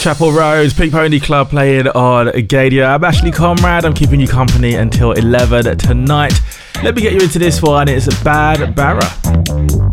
Chapel Rose, Pink Pony Club playing on Gadia. I'm Ashley Conrad. I'm keeping you company until 11 tonight. Let me get you into this one. It's Bad Barra.